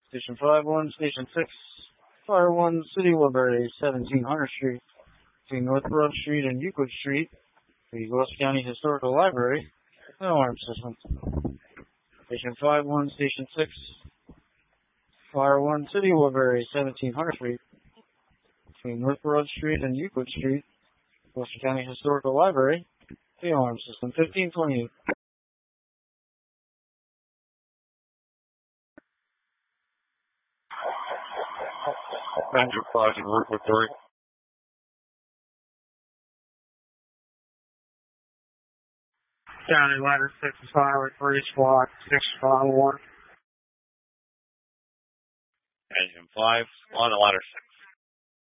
Station 5-1, Station 6, Fire 1, City Woodbury, 1700 Street, between North Broad Street and Euclid Street, the Gloucester County Historical Library, no alarm system. Station 5-1, Station 6, Fire 1, City Woodbury, 1700 Street, between North Broad Street and Euclid Street, Gloucester County Historical Library, the alarm system, 1528. Ranger 5 in Route Victoria. County Ladder 55 with 3 squad 651. Engine 5, on the ladder 6.